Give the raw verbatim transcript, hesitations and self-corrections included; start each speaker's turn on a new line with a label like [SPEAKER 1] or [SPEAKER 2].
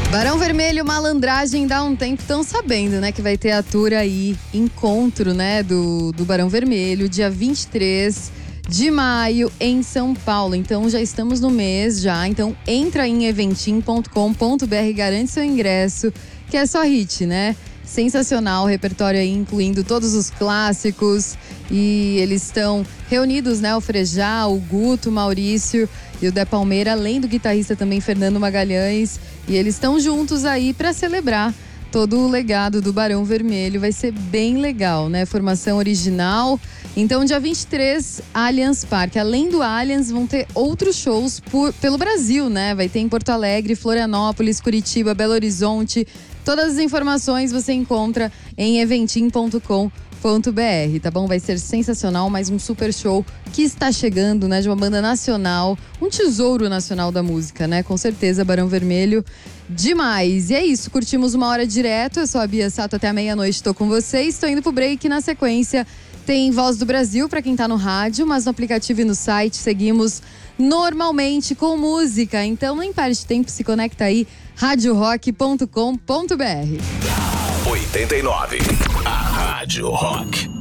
[SPEAKER 1] Barão Vermelho, Malandragem, dá um tempo, estão sabendo, né, que vai ter a tour aí, encontro, né, do, do Barão Vermelho, dia vinte e três de maio em São Paulo. Então já estamos no mês já, então entra em eventim ponto com ponto br, garante seu ingresso, que é só hit, né? Sensacional, repertório aí incluindo todos os clássicos, e eles estão reunidos, né, o Frejá, o Guto, o Maurício e o Dé Palmeira, além do guitarrista também Fernando Magalhães, e eles estão juntos aí para celebrar todo o legado do Barão Vermelho. Vai ser bem legal, né? Formação original. Então, dia vinte e três, Allianz Parque. Além do Allianz, vão ter outros shows por, pelo Brasil, né? Vai ter em Porto Alegre, Florianópolis, Curitiba, Belo Horizonte. Todas as informações você encontra em eventim ponto com ponto br, tá bom? Vai ser sensacional, mais um super show que está chegando, né? De uma banda nacional, um tesouro nacional da música, né? Com certeza, Barão Vermelho, demais. E é isso, curtimos uma hora direto. Eu sou a Bia Sato, até a meia-noite tô com vocês. Tô indo pro break, na sequência tem Voz do Brasil pra quem tá no rádio, mas no aplicativo e no site seguimos normalmente com música. Então nem perde tempo, se conecta aí, rádio rock ponto com ponto br.
[SPEAKER 2] oitenta e nove, a Rádio Rock.